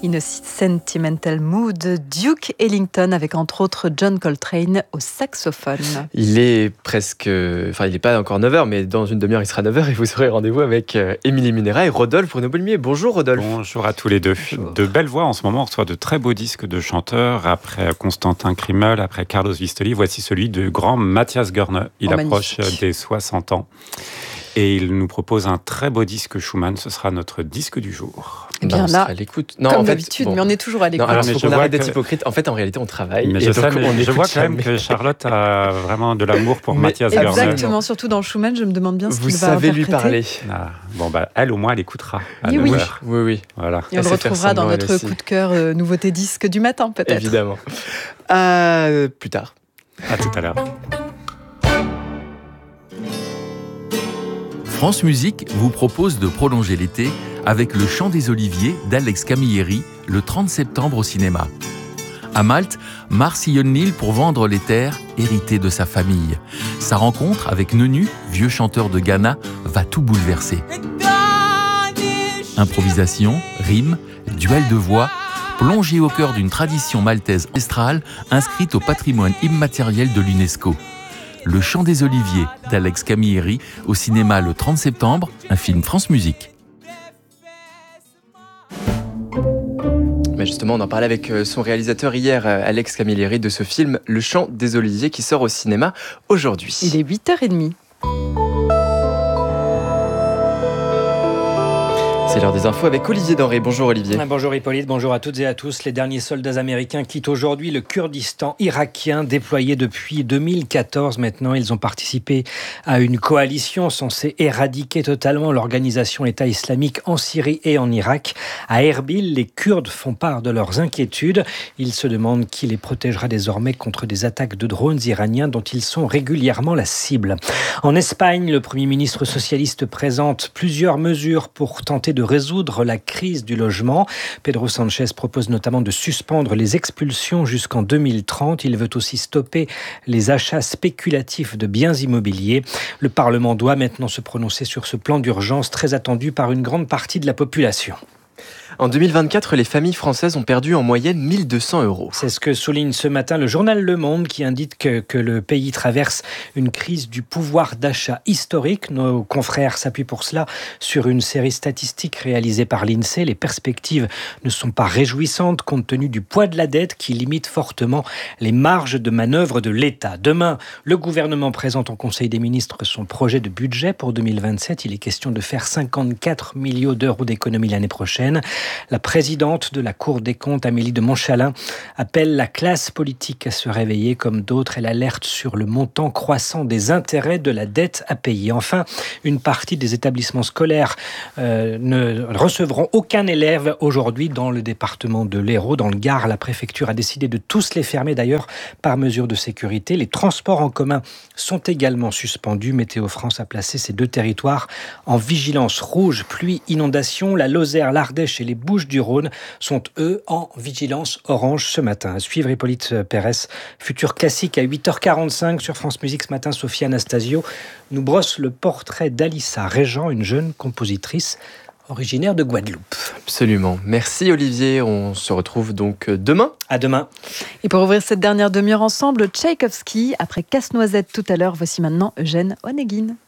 In a Sentimental Mood, Duke Ellington avec entre autres John Coltrane au saxophone. Il est il n'est pas encore 9h, mais dans une demi-heure il sera 9h et vous aurez rendez-vous avec Émilie Munera et Rodolphe Bruno-Boulmier. Bonjour Rodolphe. Bonjour à tous les deux. Bonjour. De belles voix en ce moment, on reçoit de très beaux disques de chanteurs. Après Constantin Krimmel, après Carlos Vistoli, voici celui du grand Matthias Görne. Il approche des 60 ans. Et il nous propose un très beau disque Schumann. Ce sera notre disque du jour. Eh bien là, à l'écoute. Non, comme d'habitude, mais on est toujours à l'écoute. Non, alors il faut qu'on arrête d'être que... hypocrite. En fait, en réalité, on travaille. Mais et je vois quand même que Charlotte a vraiment de l'amour pour Matthias Görne. Exactement, surtout dans Schumann, je me demande bien ce qu'il va interpréter. Vous savez lui parler. Elle au moins, elle écoutera. Oui. Voilà. Et on le retrouvera dans notre coup de cœur nouveauté disque du matin, peut-être. Évidemment. Plus tard. À tout à l'heure. France Musique vous propose de prolonger l'été avec Le Chant des Oliviers d'Alex Camilleri le 30 septembre au cinéma. À Malte, Mars sillonne l'île pour vendre les terres héritées de sa famille. Sa rencontre avec Nenu, vieux chanteur de Ghana, va tout bouleverser. Improvisation, rimes, duel de voix, plongé au cœur d'une tradition maltaise ancestrale inscrite au patrimoine immatériel de l'UNESCO. Le Chant des Oliviers d'Alex Camilleri au cinéma le 30 septembre, un film France Musique. Mais justement, on en parlait avec son réalisateur hier, Alex Camilleri, de ce film Le Chant des Oliviers qui sort au cinéma aujourd'hui. Il est 8h30. C'est l'heure des infos avec Olivier Denré. Bonjour Olivier. Bonjour Hippolyte, bonjour à toutes et à tous. Les derniers soldats américains quittent aujourd'hui le Kurdistan irakien, déployé depuis 2014. Maintenant, ils ont participé à une coalition censée éradiquer totalement l'organisation État islamique en Syrie et en Irak. À Erbil, les Kurdes font part de leurs inquiétudes. Ils se demandent qui les protégera désormais contre des attaques de drones iraniens dont ils sont régulièrement la cible. En Espagne, le Premier ministre socialiste présente plusieurs mesures pour tenter de résoudre la crise du logement. Pedro Sánchez propose notamment de suspendre les expulsions jusqu'en 2030. Il veut aussi stopper les achats spéculatifs de biens immobiliers. Le Parlement doit maintenant se prononcer sur ce plan d'urgence très attendu par une grande partie de la population. En 2024, les familles françaises ont perdu en moyenne 1 200 €. C'est ce que souligne ce matin le journal Le Monde qui indique que le pays traverse une crise du pouvoir d'achat historique. Nos confrères s'appuient pour cela sur une série statistique réalisée par l'INSEE. Les perspectives ne sont pas réjouissantes compte tenu du poids de la dette qui limite fortement les marges de manœuvre de l'État. Demain, le gouvernement présente au Conseil des ministres son projet de budget pour 2027. Il est question de faire 54 millions d'euros d'économies l'année prochaine. La présidente de la Cour des comptes, Amélie de Montchalin, appelle la classe politique à se réveiller comme d'autres. Elle alerte sur le montant croissant des intérêts de la dette à payer. Enfin, une partie des établissements scolaires ne recevront aucun élève aujourd'hui dans le département de l'Hérault. Dans le Gard, la préfecture a décidé de tous les fermer d'ailleurs par mesure de sécurité. Les transports en commun sont également suspendus. Météo France a placé ces deux territoires en vigilance rouge, pluie, inondation. La Lozère, l'Ardèche et les Bouches-du-Rhône sont, eux, en vigilance orange ce matin. À suivre Hippolyte Pérez, futur classique à 8h45 sur France Musique ce matin. Sophie Anastasio nous brosse le portrait d'Alissa Régent, une jeune compositrice originaire de Guadeloupe. Absolument. Merci Olivier. On se retrouve donc demain. À demain. Et pour ouvrir cette dernière demi-heure ensemble, Tchaïkovski, après Casse-Noisette tout à l'heure, voici maintenant Eugène Onegin.